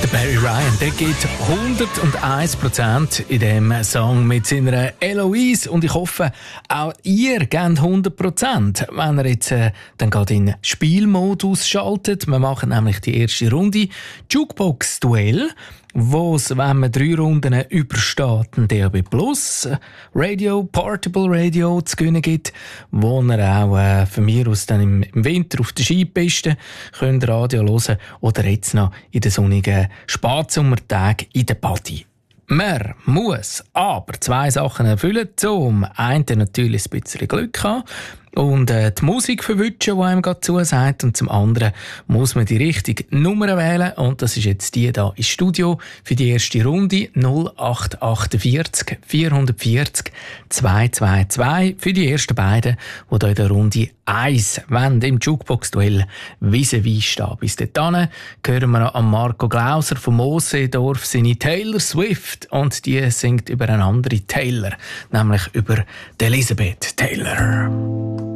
Barry Ryan, der gibt 101% in diesem Song mit seiner Eloise. Und ich hoffe, auch ihr gebt 100%, wenn ihr jetzt dann gerade in Spielmodus schaltet. Wir machen nämlich die erste Runde Jukebox-Duell, wo es, wenn man 3 Runden übersteht, ein DAB Plus Radio, Portable Radio zu gewinnen gibt, wo ihr auch von mir aus dann im Winter auf der Skipiste könnt Radio hören oder jetzt noch in den sonnigen Spatsommertagen in der Party. Man muss aber 2 Sachen erfüllen. Zum einen natürlich ein bisschen Glück haben und die Musik verwünschen, die einem gerade zusagt. Und zum anderen muss man die richtige Nummer wählen. Und das ist jetzt die hier im Studio für die erste Runde 0848 440 222. Für die ersten beiden, die hier in der Runde 1 wollen, im Jukebox-Duell vis-à-vis stehen. Bis dahin hören wir noch an Marco Glauser vom Moosseedorf seine Taylor Swift. Und die singt über eine andere Taylor, nämlich über Elizabeth Taylor.